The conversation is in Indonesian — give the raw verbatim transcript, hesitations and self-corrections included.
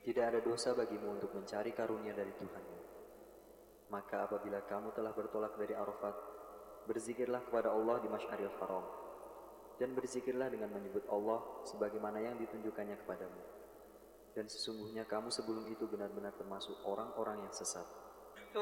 Tidak ada dosa bagimu untuk mencari karunia dari Tuhanmu. Maka apabila kamu telah bertolak dari Arafat, berzikirlah kepada Allah di Masy'aril Haram, dan berzikirlah dengan menyebut Allah sebagaimana yang ditunjukkannya kepadamu. Dan sesungguhnya kamu sebelum itu benar-benar termasuk orang-orang yang sesat.